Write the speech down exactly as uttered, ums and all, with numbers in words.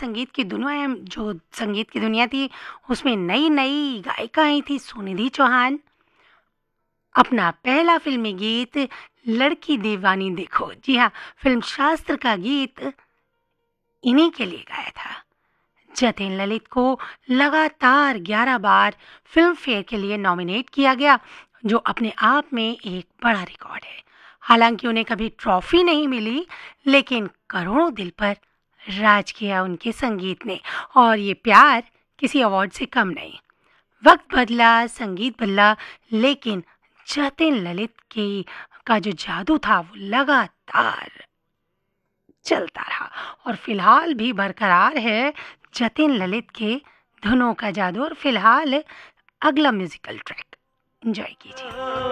संगीत की दुनिया जो संगीत की दुनिया थी उसमें नई नई गायिका आई थी सुनिधि चौहान। अपना पहला फिल्मी गीत लड़की दीवानी देखो, जी हाँ, फिल्म शास्त्र का गीत इन्हीं के लिए गाया था। जतिन ललित को लगातार ग्यारह बार फिल्म फेयर के लिए नॉमिनेट किया गया, जो अपने आप में एक बड़ा रिकॉर्ड है। हालांकि उन्हें कभी ट्रॉफी नहीं मिली, लेकिन करोड़ों दिल पर राज किया उनके संगीत ने, और ये प्यार किसी अवार्ड से कम नहीं। वक्त बदला, संगीत बदला, लेकिन जतिन ललित की का जो जादू था वो लगातार चलता रहा और फिलहाल भी बरकरार है जतिन ललित के धुनों का जादू। और फिलहाल अगला म्यूजिकल ट्रैक एंजॉय कीजिए।